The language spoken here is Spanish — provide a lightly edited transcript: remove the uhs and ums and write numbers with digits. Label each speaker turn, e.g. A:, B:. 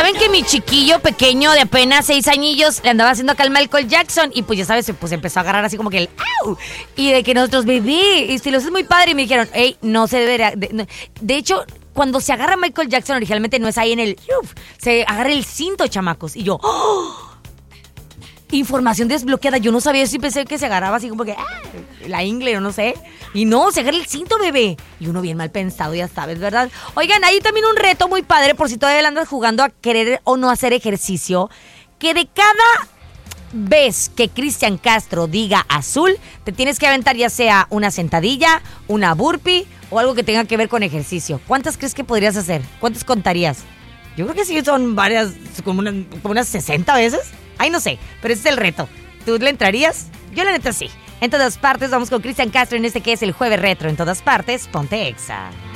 A: ¿Saben que mi chiquillo pequeño de apenas 6 añillos le andaba haciendo acá al Michael Jackson? Y pues ya sabes, pues empezó a agarrar así como que el ¡au! Y de que nosotros, bebé, y si lo haces muy padre. Y me dijeron, hey, no se debería. De hecho, cuando se agarra Michael Jackson originalmente no es ahí en el. Se agarra el cinto, chamacos. Y yo, ¡oh! Información desbloqueada. Yo no sabía si pensé que se agarraba así como que la ingle o no sé. Y no, se agarra el cinto, bebé. Y uno bien mal pensado, ya sabes, ¿verdad? Oigan, hay también un reto muy padre por si todavía andas jugando a querer o no hacer ejercicio. Que de cada vez que Cristian Castro diga azul, te tienes que aventar ya sea una sentadilla, una burpee o algo que tenga que ver con ejercicio. ¿Cuántas crees que podrías hacer? ¿Cuántas contarías? Yo creo que sí son varias, como unas 60 veces. Ay, no sé, pero ese es el reto. ¿Tú le entrarías? Yo la neta sí. En todas partes vamos con Cristian Castro en este que es el Jueves Retro. En todas partes, ponte Exa.